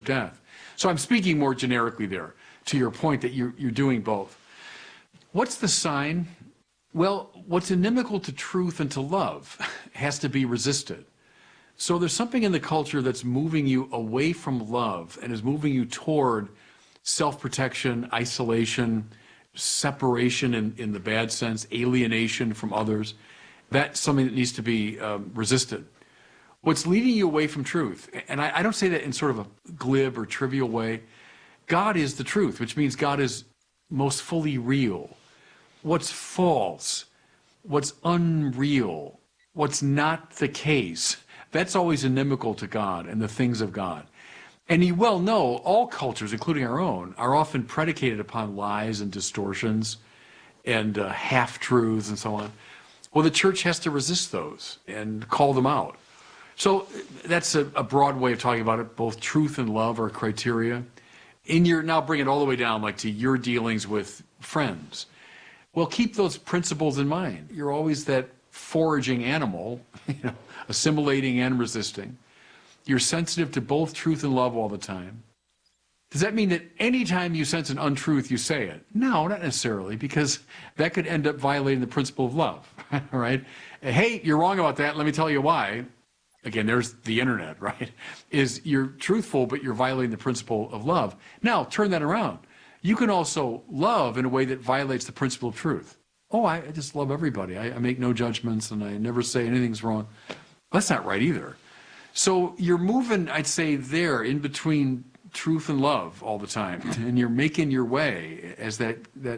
death. So I'm speaking more generically there, to your point that you're doing both. What's the sign? Well, what's inimical to truth and to love has to be resisted. So there's something in the culture that's moving you away from love and is moving you toward self-protection, isolation, separation in the bad sense, alienation from others. That's something that needs to be resisted. What's leading you away from truth, and I don't say that in sort of a glib or trivial way, God is the truth, which means God is most fully real. What's false, what's unreal, what's not the case, that's always inimical to God and the things of God. And you well know all cultures, including our own, are often predicated upon lies and distortions and half-truths and so on. Well, the church has to resist those and call them out. So that's a broad way of talking about it. Both truth and love are criteria. Now bring it all the way down like to your dealings with friends. Well, keep those principles in mind. You're always that foraging animal, assimilating and resisting. You're sensitive to both truth and love all the time. Does that mean that any time you sense an untruth, you say it? No, not necessarily, because that could end up violating the principle of love, right? Hey, you're wrong about that. Let me tell you why. Again, there's the internet, right? Is you're truthful, but you're violating the principle of love. Now, turn that around. You can also love in a way that violates the principle of truth. Oh, I just love everybody. I make no judgments and I never say anything's wrong. That's not right either. So you're moving, I'd say, there in between truth and love all the time. And you're making your way as that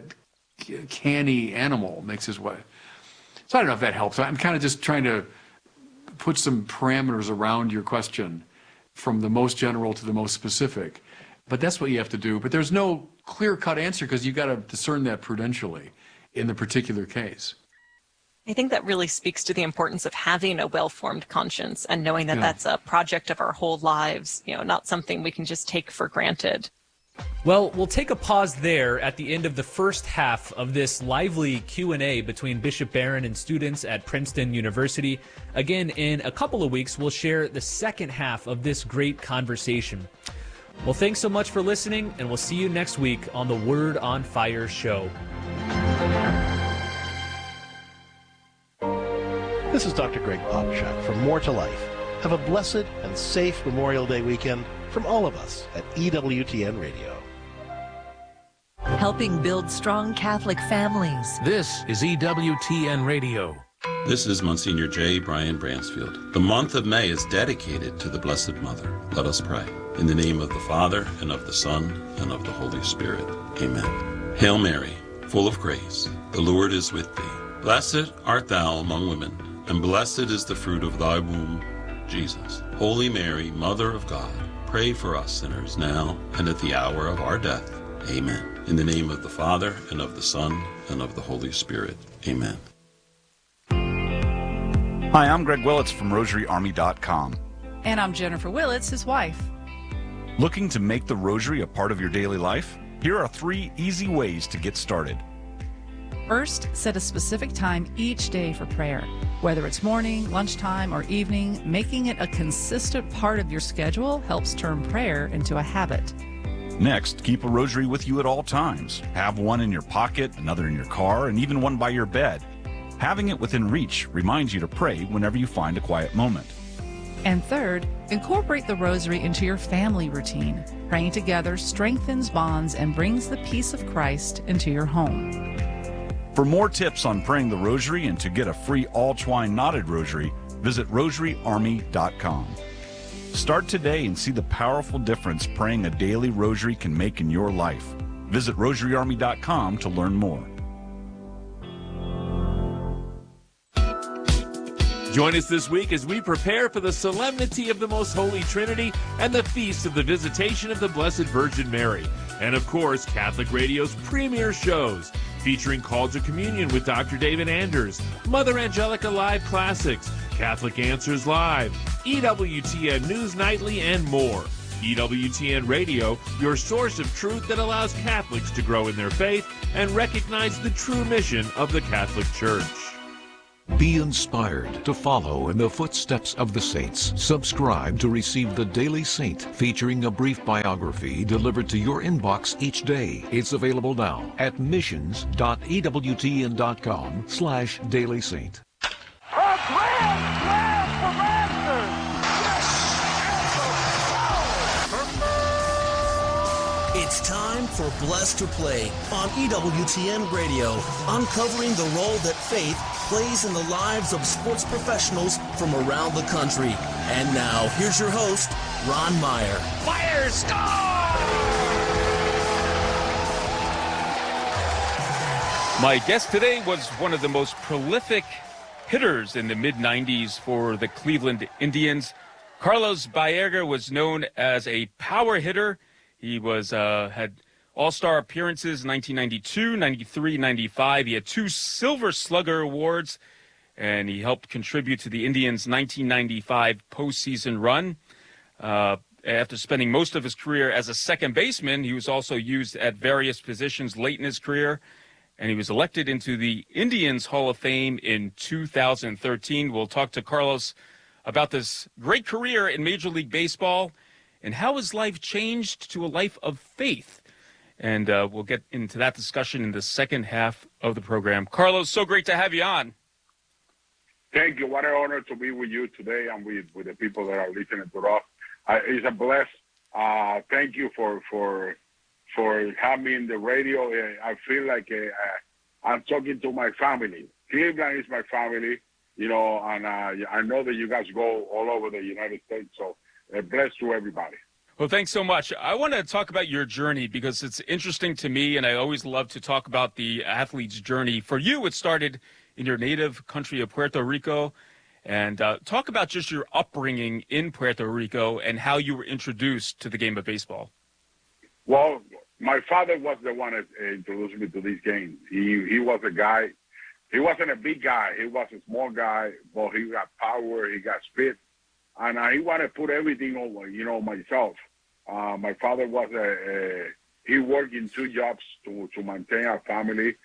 canny animal makes his way. So I don't know if that helps. I'm kind of just trying to put some parameters around your question from the most general to the most specific. But that's what you have to do. But there's no clear-cut answer because you've got to discern that prudentially in the particular case. I think that really speaks to the importance of having a well-formed conscience and knowing that that's a project of our whole lives, not something we can just take for granted. Well, we'll take a pause there at the end of the first half of this lively Q&A between Bishop Barron and students at Princeton University. Again, in a couple of weeks, we'll share the second half of this great conversation. Well, thanks so much for listening, and we'll see you next week on the Word on Fire show. This is Dr. Greg Popchak from More to Life. Have a blessed and safe Memorial Day weekend from all of us at EWTN Radio. Helping build strong Catholic families. This is EWTN Radio. This is Monsignor J. Brian Bransfield. The month of May is dedicated to the Blessed Mother. Let us pray. In the name of the Father, and of the Son, and of the Holy Spirit. Amen. Hail Mary, full of grace, the Lord is with thee. Blessed art thou among women, and blessed is the fruit of thy womb, Jesus. Holy Mary, Mother of God, pray for us sinners now and at the hour of our death. Amen. In the name of the Father, and of the Son, and of the Holy Spirit. Amen. Hi, I'm Greg Willits from RosaryArmy.com. And I'm Jennifer Willits, his wife. Looking to make the Rosary a part of your daily life? Here are 3 easy ways to get started. First, set a specific time each day for prayer. Whether it's morning, lunchtime, or evening, making it a consistent part of your schedule helps turn prayer into a habit. Next, keep a rosary with you at all times. Have one in your pocket, another in your car, and even one by your bed. Having it within reach reminds you to pray whenever you find a quiet moment. And third, incorporate the rosary into your family routine. Praying together strengthens bonds and brings the peace of Christ into your home. For more tips on praying the rosary and to get a free all-twine knotted rosary, visit RosaryArmy.com. Start today and see the powerful difference praying a daily rosary can make in your life. Visit RosaryArmy.com to learn more. Join us this week as we prepare for the solemnity of the Most Holy Trinity and the feast of the Visitation of the Blessed Virgin Mary. And of course, Catholic Radio's premier shows, featuring Call to Communion with Dr. David Anders, Mother Angelica Live Classics, Catholic Answers Live, EWTN News Nightly, and more. EWTN Radio, your source of truth that allows Catholics to grow in their faith and recognize the true mission of the Catholic Church. Be inspired to follow in the footsteps of the saints. Subscribe to receive the Daily Saint, featuring a brief biography delivered to your inbox each day. It's available now at missions.ewtn.com/Daily Saint. A grand slam for Masters! It's time for Blessed to Play on EWTN Radio, uncovering the role that faith plays in the lives of sports professionals from around the country. And now, here's your host, Ron Meyer. Fire, score! My guest today was one of the most prolific hitters in the mid-90s for the Cleveland Indians. Carlos Baerga was known as a power hitter. He was had all-star appearances in 1992, 93, 95. He had 2 Silver Slugger awards, and he helped contribute to the Indians' 1995 postseason run. After spending most of his career as a second baseman, he was also used at various positions late in his career, and he was elected into the Indians Hall of Fame in 2013. We'll talk to Carlos about this great career in Major League Baseball and how his life changed to a life of faith. And we'll get into that discussion in the second half of the program. Carlos, so great to have you on. Thank you. What an honor to be with you today and with the people that are listening to us. It's a bless. Thank you for having me in the radio. I feel like I'm talking to my family. Cleveland is my family, you know, and I know that you guys go all over the United States, so bless to everybody. Well, thanks so much. I want to talk about your journey because it's interesting to me, and I always love to talk about the athlete's journey. For you, it started in your native country of Puerto Rico. And talk about just your upbringing in Puerto Rico and how you were introduced to the game of baseball. Well, my father was the one that introduced me to this game. He was a guy. He wasn't a big guy. He was a small guy, but he got power. He got speed. And he wanted to put everything over, you know, myself. My father was he worked in 2 jobs to maintain our family.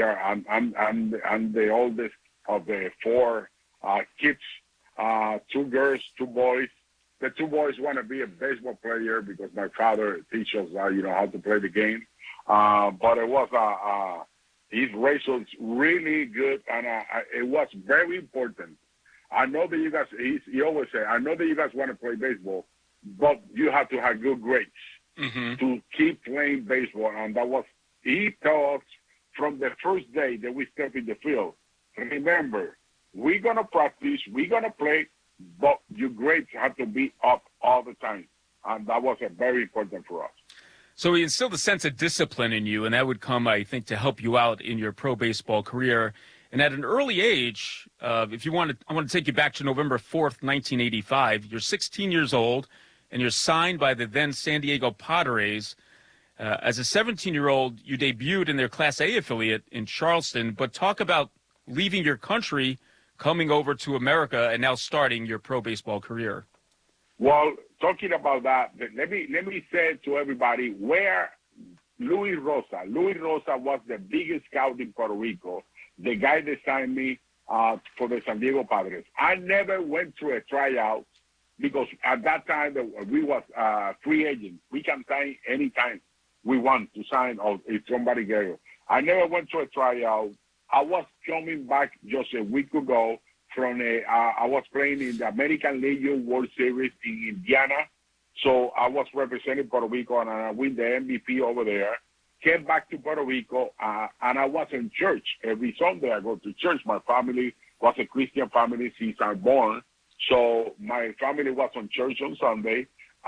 I'm the oldest of the 4 kids, 2 girls, 2 boys. The 2 boys want to be a baseball player because my father teaches us, you know, how to play the game. But it was his race was really good, and it was very important. I know that you guys, he always say, I know that you guys want to play baseball, but you have to have good grades to keep playing baseball. And that was, he told us from the first day that we step in the field, remember, we're going to practice, we're going to play, but your grades have to be up all the time. And that was very important for us. So he instilled a sense of discipline in you, and that would come, I think, to help you out in your pro baseball career. And at an early age, if you want to, I want to take you back to November 4th, 1985. You're 16 years old, and you're signed by the then San Diego Padres. As a 17-year-old, you debuted in their Class A affiliate in Charleston. But talk about leaving your country, coming over to America, and now starting your pro baseball career. Well, talking about that, let me say to everybody where Luis Rosa was the biggest scout in Puerto Rico, the guy that signed me for the San Diego Padres. I never went to a tryout because at that time we was free agents. We can sign anytime we want to sign or if somebody gets it. I never went to a tryout. I was coming back just a week ago from I was playing in the American Legion World Series in Indiana. So I was representing Puerto Rico and I win the MVP over there. Came back to Puerto Rico, and I was in church. Every Sunday I go to church. My family was a Christian family since I'm born. So my family was on church on Sunday.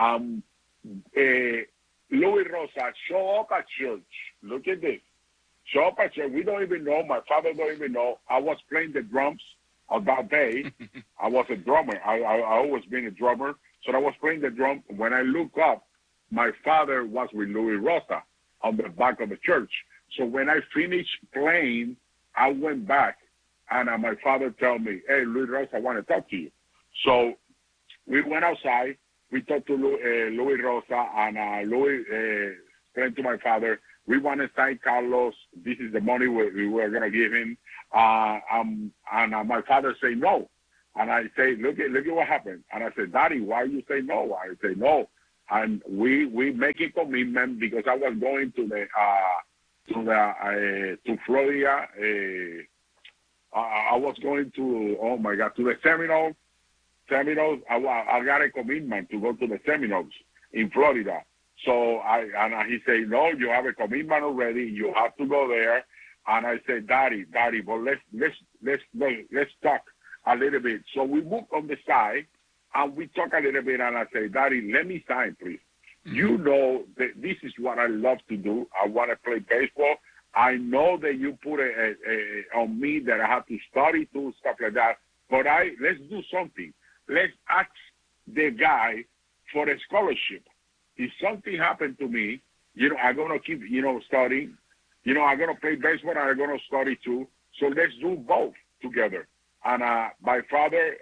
Luis Rosa show up at church. Look at this. Show up at church. We don't even know. My father don't even know. I was playing the drums on that day. I was a drummer. I always been a drummer. So I was playing the drum. When I look up, my father was with Luis Rosa on the back of the church. So when I finished playing, I went back, and my father told me, hey, Luis Rosa, I want to talk to you. So we went outside. We talked to Luis Rosa, and Luis explained to my father we want to sign Carlos. This is the money we were going to give him. And my father say no. And I say, look at what happened. And I said, Daddy, why you say no? I say no. And we make a commitment because I was going to Florida. I was going to the Seminoles. I got a commitment to go to the Seminoles in Florida. So he said, no, you have a commitment already. You have to go there. And I said, Daddy, but let's talk a little bit. So we moved on the side and we talk a little bit. And I say, Daddy, let me sign, please. Mm-hmm. You know that this is what I love to do. I want to play baseball. I know that you put on me that I have to study too, stuff like that. But let's do something. Let's ask the guy for a scholarship. If something happened to me, I'm going to keep, studying. I'm going to play baseball and I'm going to study too. So let's do both together. And my father,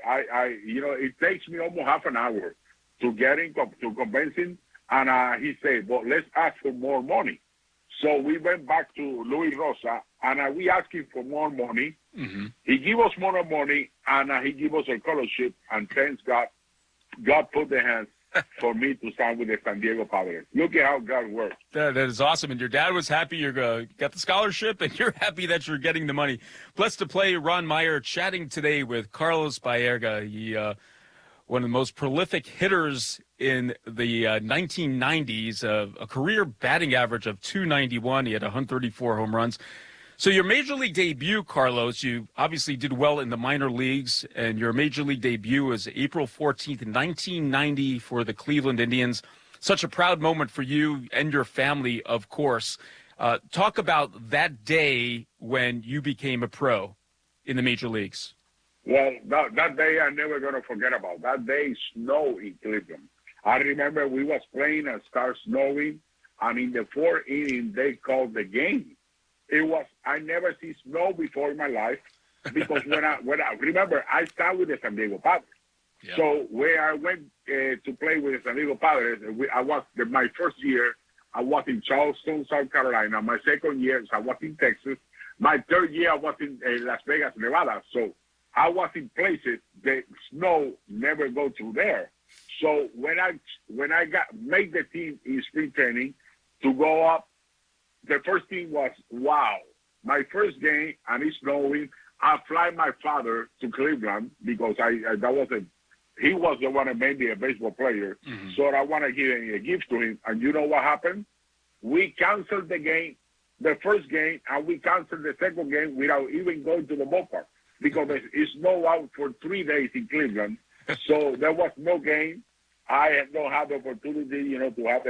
it takes me almost half an hour to get him, to convince him. And he said, well, let's ask for more money. So we went back to Luis Rosa, and we asked him for more money. Mm-hmm. He gave us more money, and he gave us a scholarship. And thanks God, God put the hands for me to sign with the San Diego Padres. Look at how God works. That is awesome. And your dad was happy you got the scholarship, and you're happy that you're getting the money. Blessed to play, Ron Meyer chatting today with Carlos Baerga. He one of the most prolific hitters in the 1990s, a career batting average of .291. He had 134 home runs. So your major league debut, Carlos, you obviously did well in the minor leagues, and your major league debut was April 14th, 1990 for the Cleveland Indians. Such a proud moment for you and your family, of course. Talk about that day when you became a pro in the major leagues. Well, that day I'm never going to forget about. That day snow in Cleveland. I remember we was playing and started snowing, and in the fourth inning they called the game. I never see snow before in my life, because when I remember I started with the San Diego Padres. Yeah. So where I went to play with the San Diego Padres, my first year I was in Charleston, South Carolina. My second year I was in Texas. My third year I was in Las Vegas, Nevada. So I was in places that snow never go through there. So when I made the team in spring training to go up, the first thing was, wow, my first game and it's snowing. I fly my father to Cleveland because he was the one that made me a baseball player. Mm-hmm. So I want to give a gift to him. And you know what happened? We canceled the game, the first game, and we canceled the second game without even going to the ballpark, because it snowed out for 3 days in Cleveland. So there was no game. I had not had the opportunity, to have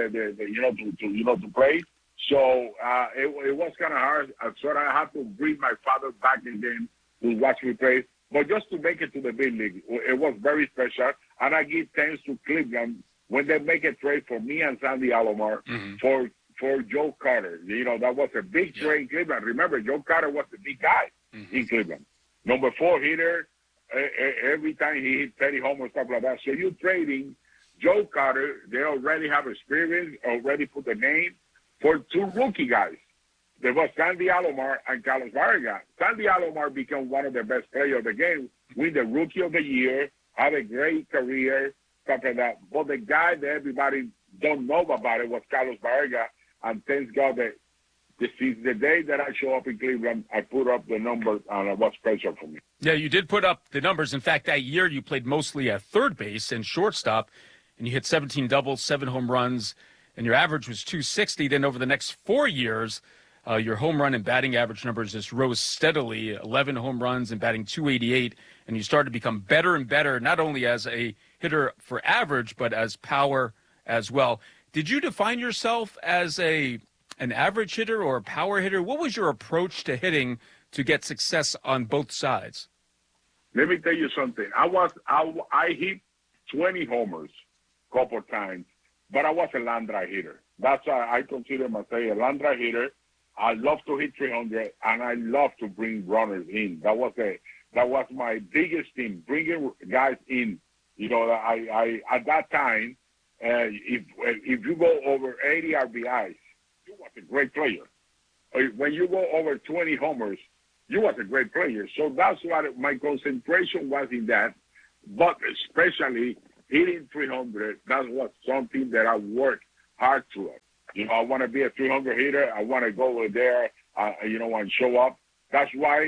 to play. So it was kind of hard. So I had to bring my father back again to watch me play. But just to make it to the big league, it was very special. And I give thanks to Cleveland when they make a trade for me and Sandy Alomar for Joe Carter. That was a big trade in Cleveland. Remember, Joe Carter was the big guy in Cleveland. Number 4 hitter. Every time he hit 30 homers, stuff like that. So you're trading Joe Carter. They already have experience, already put the name for 2 rookie guys. There was Sandy Alomar and Carlos Baerga. Sandy Alomar became one of the best players of the game, win the Rookie of the Year, had a great career, stuff like that. But the guy that everybody don't know about it was Carlos Baerga, and thanks God that since the day that I show up in Cleveland, I put up the numbers, and it was special for me. Yeah, you did put up the numbers. In fact, that year you played mostly at third base and shortstop, and you hit 17 doubles, 7 home runs, and your average was .260. Then over the next 4 years, your home run and batting average numbers just rose steadily, 11 home runs and batting .288, and you started to become better and better, not only as a hitter for average, but as power as well. Did you define yourself as an average hitter or a power hitter? What was your approach to hitting to get success on both sides? Let me tell you something. I hit 20 homers a couple of times, but I was a line drive hitter. That's why I consider myself a line drive hitter. I love to hit 300, and I love to bring runners in. That was my biggest thing, bringing guys in. I at that time, if you go over 80 RBIs, you were was a great player. When you go over 20 homers, you was a great player. So that's why my concentration was in that. But especially hitting 300, that was something that I worked hard to. You know, I want to be a 300 hitter. I want to go over there, and show up. That's why,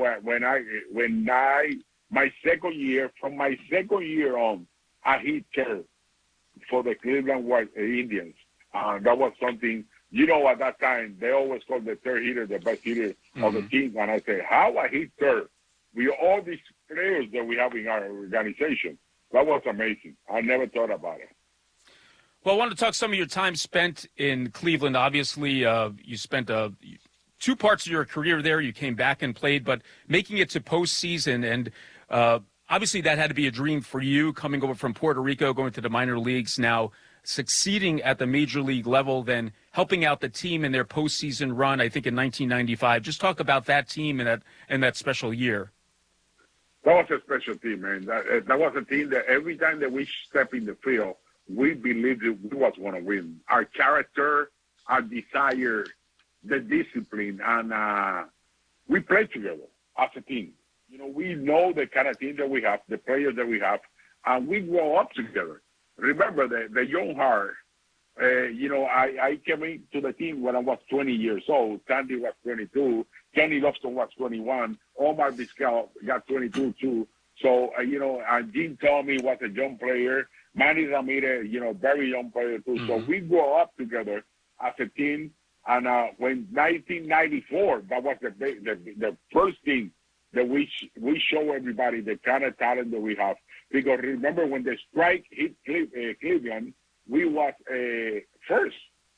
my second year on, I hit third for the Cleveland Indians. That was something, at that time, they always called the third hitter the best hitter of the team. And I said, how I hit third with all these players that we have in our organization? That was amazing. I never thought about it. Well, I want to talk some of your time spent in Cleveland. Obviously, you spent two parts of your career there. You came back and played, but making it to postseason, and obviously that had to be a dream for you, coming over from Puerto Rico, going to the minor leagues, now succeeding at the major league level, then helping out the team in their postseason run, I think in 1995. Just talk about that team and that special year. That was a special team, man. That was a team that every time that we step in the field, we believed that we was going to win. Our character, our desire, the discipline, and we played together as a team. We know the kind of team that we have, the players that we have, and we grow up together. Remember, the young heart, I came into the team when I was 20 years old. Sandy was 22. Kenny Lofton was 21. Omar Vizquel got 22 too. So, and Jim Tomey was a young player. Manny Ramirez, very young player too. Mm-hmm. So we grew up together as a team. And when 1994, that was the first thing that we show everybody the kind of talent that we have. Because remember, when the strike hit Cleveland, we was first.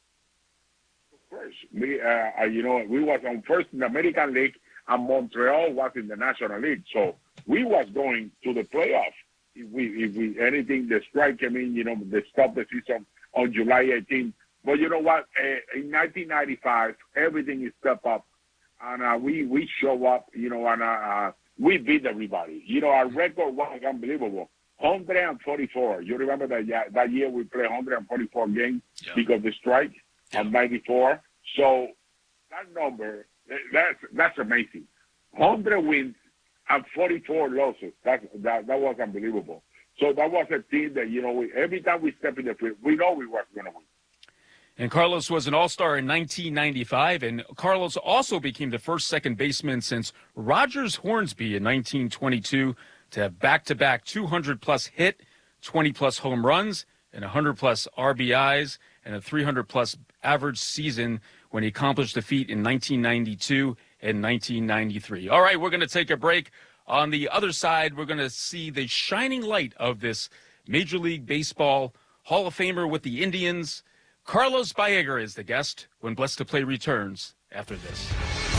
We was on first in the American League, and Montreal was in the National League. So we was going to the playoffs. If we anything, the strike came in, they stopped the season on July 18th. But you know what? In 1995, everything is stepped up, and we show up, and we beat everybody. Our record was unbelievable. 144. You remember that year we played 144 games because of the strike of 94. So that number, that's amazing. 100 wins and 44 losses. That was unbelievable. So that was a team that, every time we step in the field, we know we were going to win. And Carlos was an all-star in 1995, and Carlos also became the first second baseman since Rogers Hornsby in 1922 to have back-to-back 200-plus hit, 20-plus home runs, and 100-plus RBIs, and a 300-plus average season when he accomplished the feat in 1992 and 1993. All right, we're going to take a break. On the other side, we're going to see the shining light of this Major League Baseball Hall of Famer with the Indians. Carlos Baerga is the guest when Blessed to Play returns after this.